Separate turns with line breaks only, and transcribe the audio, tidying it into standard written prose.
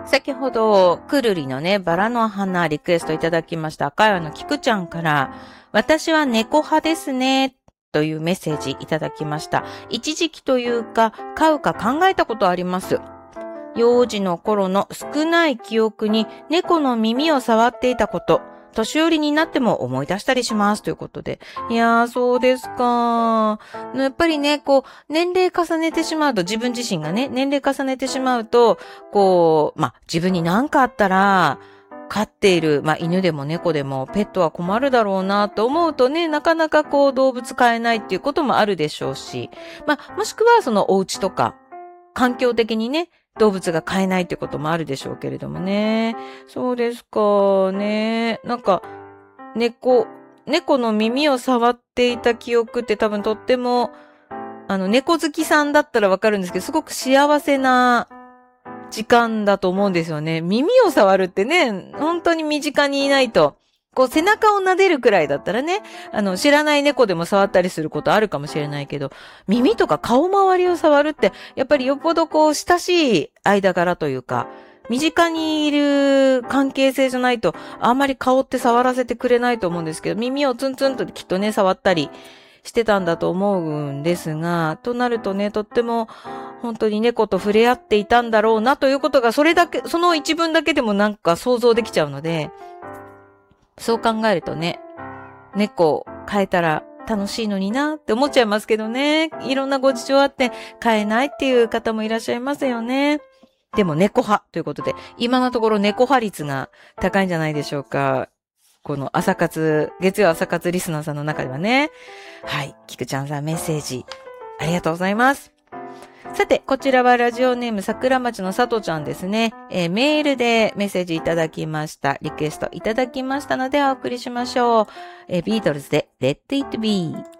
先ほど、くるりのね、バラの花リクエストいただきました赤岩のきくちゃんから、私は猫派ですね、というメッセージいただきました。一時期というか、飼うか考えたことあります。幼児の頃の少ない記憶に猫の耳を触っていたこと、年寄りになっても思い出したりしますということで。いやー、そうですか。やっぱりね、こう、年齢重ねてしまうと、自分自身がね、年齢重ねてしまうと、こう、自分に何かあったら、飼っている、犬でも猫でもペットは困るだろうなと思うとね、なかなかこう動物飼えないっていうこともあるでしょうし、もしくはそのお家とか、環境的にね、動物が飼えないってこともあるでしょうけれどもね。そうですかね。なんか、猫の耳を触っていた記憶って多分とっても、猫好きさんだったらわかるんですけど、すごく幸せな時間だと思うんですよね。耳を触るってね、本当に身近にいないと。こう背中を撫でるくらいだったらね、知らない猫でも触ったりすることあるかもしれないけど、耳とか顔周りを触るって、やっぱりよっぽどこう親しい間柄というか、身近にいる関係性じゃないと、あんまり顔って触らせてくれないと思うんですけど、耳をツンツンときっとね、触ったりしてたんだと思うんですが、となるとね、とっても本当に猫と触れ合っていたんだろうなということが、それだけ、その一文だけでもなんか想像できちゃうので、そう考えるとね、猫を飼えたら楽しいのになって思っちゃいますけどね。いろんなご事情あって飼えないっていう方もいらっしゃいますよね。でも猫派ということで、今のところ猫派率が高いんじゃないでしょうか。この月曜朝活リスナーさんの中ではね。はい。菊ちゃんさんメッセージありがとうございます。さて、こちらはラジオネーム桜町の佐藤ちゃんですね。メールでメッセージいただきました。リクエストいただきましたのでお送りしましょう。ビートルズで Let It Be。